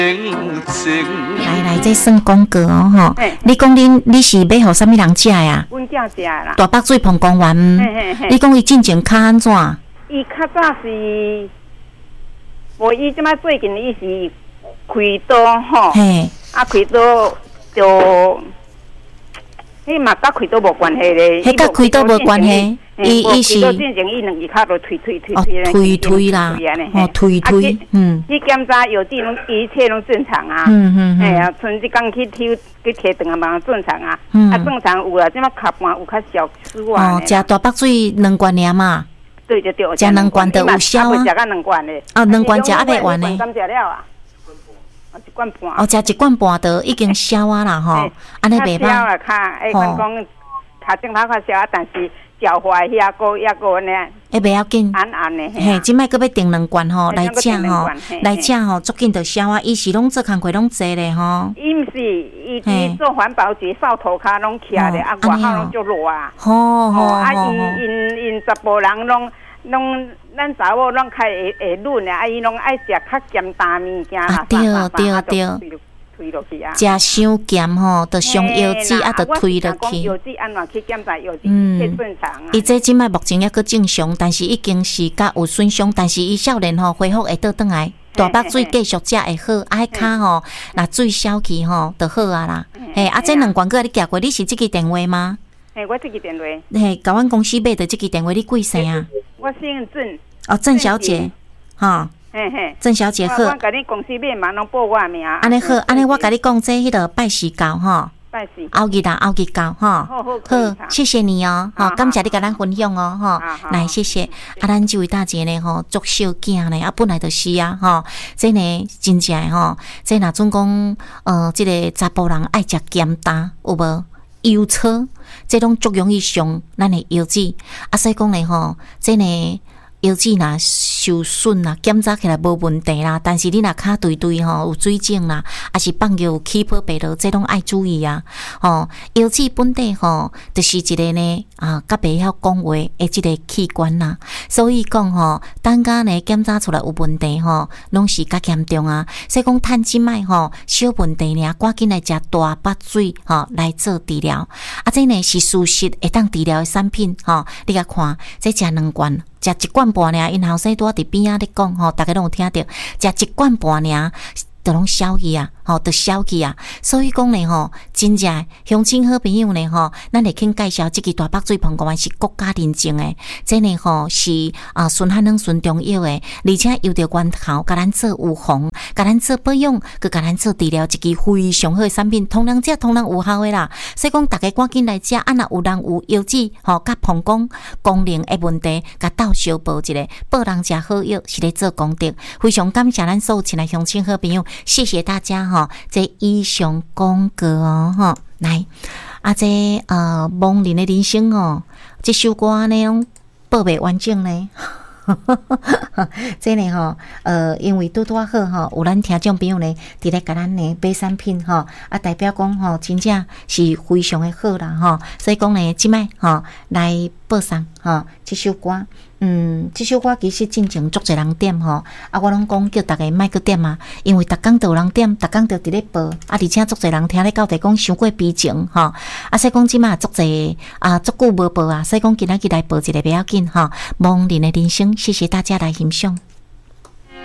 来，这算广告哦吼。你讲你是要互啥物人食呀？ 阮囝食啦。 大北水澎公园。你讲伊进前较安怎？ 伊较早是，无伊即摆最近伊是开刀吼。嘿。啊，开刀就，迄嘛甲开刀无关系咧。 迄甲开刀无关系。伊是。 进前伊两只骹都推啦。哦，推。 去检查邮寄拢一切拢正常啊。哎呀，剩一工去摕顿啊嘛正常啊。啊，正常有啦，即摆脚盘有较小吃完。 哦，食大北水2罐尔嘛。 对。食 2罐就有消啊。 食到2罐咧。 哦，2罐食还袂完呢。 敢食了啊？1罐半。 哦，食1罐半就已经消啊啦吼。安尼袂歹。 消啦，阮讲脚正头较消啊，但是。脚踝遐个呢， 袂要紧， 暗的。 嘿，即摆搁要订2罐吼，来食吼，足紧就消啊！伊是拢做工课拢坐咧吼。 伊毋是，伊做环保局扫涂骹拢徛咧，啊外口拢足热啊。 好。 啊，因查甫人拢，咱查某拢较会润啊，啊伊拢爱食较咸淡物件啦。 对。食伤咸吼，就上药剂啊，就推落去。 药剂安怎去检查药剂？正常啊。 伊这即摆目前还阁正常，但是已经是甲有损伤，但是伊少年吼恢复会倒转来，大北水继续食会好，啊，迄骹吼，若水消去吼，就好啊啦。嘿，啊，这2罐个你寄过，你是即支电话吗？ 嘿，我即支电话。 嘿，甲阮公司买的即支电话，你几岁啊？ 我姓郑。 哦，郑小姐，哈。郑小姐好， 我甲你公司买嘛，拢报我名。 安尼好，安尼我甲你讲，这迄个拜时到吼， 拜时后日到吼。好，谢谢你哦，吼，感谢你甲咱分享哦，吼，来谢谢。啊，咱这位大姐呢，吼，足小囝呢，啊，本来就是啊，吼，这呢真正吼，这若总讲，这个查甫人爱食咸淡，有无？油炒，这拢足容易伤咱的腰子，啊，所以讲呢，吼，这呢。腰子若受损啦，检查起来无问题啦，但是你若骹对吼有水肿啦，还是放尿有起泡白落，这拢爱注意啊！吼，腰子本体吼，就是一个呢甲袂晓讲话的一个器官啦，所以讲吼，等下呢检查出来有问题吼，拢是较严重啊。所以讲趁即摆吼小问题尔，赶紧来食大北水吼来做治疗。啊，这呢是事实会当治疗的产品吼，你甲看，这食2罐。食1罐半尔，因后生拄伫边仔咧讲吼，大家拢有听着，食1罐半尔，就拢消去啊，吼，就消去啊。所以讲呢，吼，真正乡亲好朋友呢，吼，咱会肯介绍即个大北水澎公园是国家认证的，这呢吼是纯汉能纯中药的，而且又着源头，甲咱做预防，甲咱做保养，佮甲咱做治疗，一支非常好的产品，通人食通人有效的啦。所以讲，大家赶紧来食，若有人有腰子吼，甲膀胱功能的问题，甲斗小报一个，报人食好药是咧做功德，非常感谢咱所有亲爱乡亲好朋友。谢谢大家哈，这以上广告哦哈，来啊这梦里的人生哦，这首歌呢拢报袂完整呢。这呢吼，因为拄好吼，有咱听众朋友呢，伫咧甲咱呢买产品吼，啊代表讲吼，真正是非常的好啦吼，所以讲呢，即摆吼来报送吼，这首歌。这首歌其实真正足侪人点吼，啊，我拢讲叫大家莫去点啊，因为逐工都有人点，逐工都伫咧报，啊，而且足侪人听咧到底讲伤过悲情吼，啊，所以讲即马足侪足久无报啊，所以讲今仔日来报一个不要紧吼，梦人的人生，谢谢大家来欣赏。